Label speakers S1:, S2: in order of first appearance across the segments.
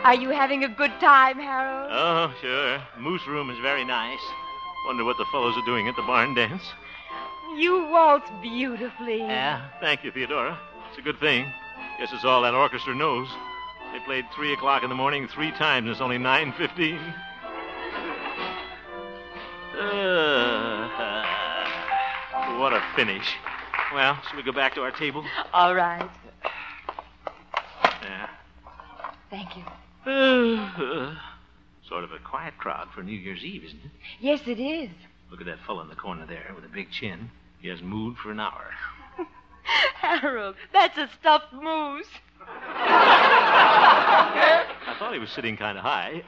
S1: Are you having a good time, Harold?
S2: Oh, sure. Moose Room is very nice. Wonder what the fellows are doing at the barn dance.
S1: You waltz beautifully.
S2: Yeah, thank you, Theodora. It's a good thing. Guess it's all that orchestra knows. They played 3 o'clock in the morning 3 times. It's only 9:15. What a finish. Well, shall we go back to our table?
S1: All right.
S2: Yeah.
S1: Thank you.
S2: Sort of a quiet crowd for New Year's Eve, isn't it?
S1: Yes, it is.
S2: Look at that fellow in the corner there with a big chin. He has mood for an hour.
S1: Harold, that's a stuffed moose.
S2: I thought he was sitting kind of high.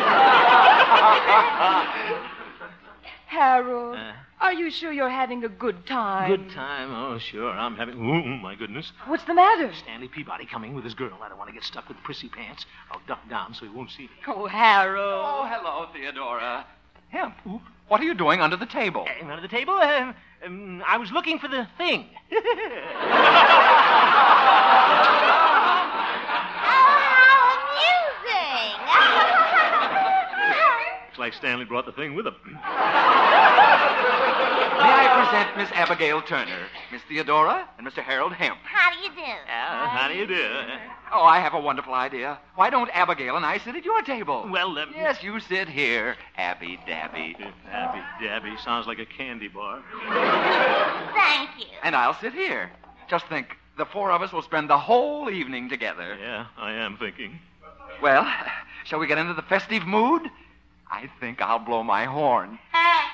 S1: Harold, are you sure you're having a good time?
S2: Good time? Oh, sure. I'm having... Oh, my goodness.
S1: What's the matter?
S2: Stanley Peabody coming with his girl. I don't want to get stuck with prissy pants. I'll duck down so he won't see me.
S1: Oh, Harold.
S3: Oh, hello, Theodora. Hemp, what are you doing under the table?
S2: Under the table? I was looking for the thing. Looks like Stanley brought the thing with him.
S3: May I present Miss Abigail Turner, Miss Theodora, and Mr. Harold Hemp.
S4: How do you do?
S2: How do you do?
S3: Oh, I have a wonderful idea. Why don't Abigail and I sit at your table?
S2: Well,
S3: Yes, you sit here, Abby Dabby.
S2: Abby Dabby sounds like a candy bar.
S4: Thank you.
S3: And I'll sit here. Just think, the 4 of us will spend the whole evening together.
S2: Yeah, I am thinking.
S3: Well, shall we get into the festive mood? I think I'll blow my horn.
S4: Hey.